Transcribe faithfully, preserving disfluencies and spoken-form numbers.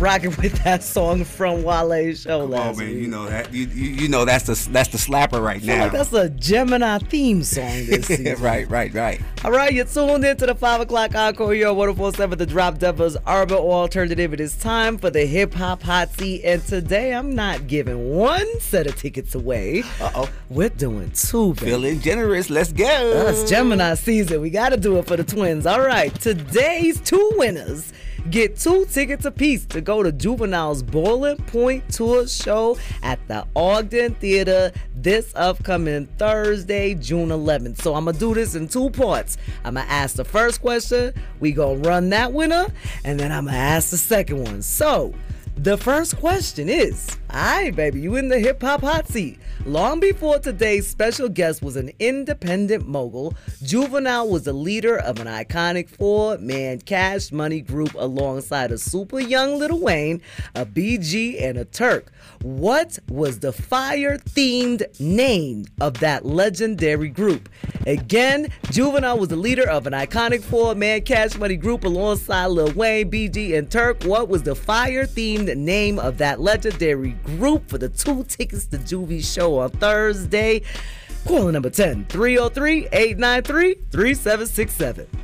rocking with that song from Wale's show Come last on, man. week. You know that. You, you, you know that's the that's the slapper right I feel now. like that's a Gemini theme song this season. Right, right, right. All right, you're tuned into the five o'clock encore here on one oh four point seven The Drop Devils Urban Alternative. It is time for the Hip Hop Hot Seat, and today I'm not giving one set of tickets away. Uh-oh. We're doing two, baby. Feeling generous. Let's go. Uh, it's Gemini season. We got to do it for the twins. All right, today's two winners get two tickets apiece to go to Juvenile's Boiling Point Tour show at the Ogden Theater this upcoming Thursday, June eleventh. So I'm going to do this in two parts. I'm going to ask the first question. We going to run that winner. And then I'm going to ask the second one. So the first question is, all right, baby, you in the hip hop hot seat. Long before today's special guest was an independent mogul, Juvenile was the leader of an iconic four-man Cash Money group alongside a super young Lil Wayne, a B G, and a Turk. What was the fire-themed name of that legendary group? Again, Juvenile was the leader of an iconic four-man Cash Money group alongside Lil Wayne, B G, and Turk. What was the fire-themed name of that legendary group? For the two tickets to Juvie's show on Thursday, caller number ten, three oh three, eight nine three, three seven six seven.